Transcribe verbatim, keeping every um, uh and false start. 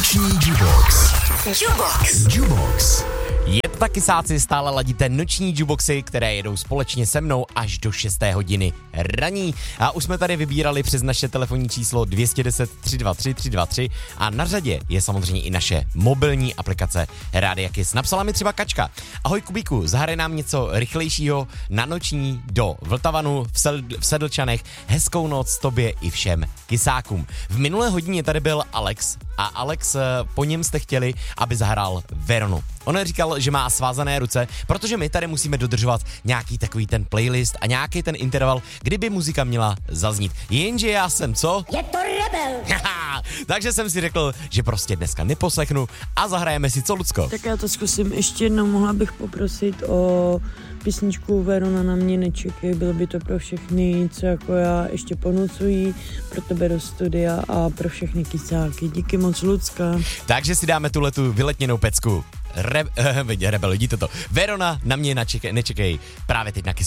Noční Jubox. Jubox. Jubox. Je to taky sáci, stále ladíte noční juboxy, které jedou společně se mnou až do šesté hodiny raní. A už jsme tady vybírali přes naše telefonní číslo dvě jedna deset, tři dva tři, tři dva tři a na řadě je samozřejmě i naše mobilní aplikace Rádia Kiss. Napsala mi třeba Kačka. Ahoj Kubíku, zahraj nám něco rychlejšího na noční do Vltavanu v, Sel- v Sedlčanech. Hezkou noc tobě i všem kisákům. V minulé hodině tady byl Alex a Alex, po něm jste chtěli, aby zahrál Veronu. On říkal, že má svázané ruce, protože my tady musíme dodržovat nějaký takový ten playlist a nějaký ten interval, kdyby muzika měla zaznít. Jenže já jsem co? Je to rebel. Takže jsem si řekl, že prostě dneska neposlechnu a zahrajeme si co, Lucko? Tak já to zkusím ještě jednou, mohla bych poprosit o písničku Verona na mě nečekej, bylo by to pro všechny, co jako já ještě ponocují, pro tebe do studia a pro všechny kysáky. Díky moc, Lucka. Takže si dáme tuhletu vyletněnou pecku. Re, uh, rebel, vidíte to. Verona na mě nečekej, nečekej právě teď na Kiss.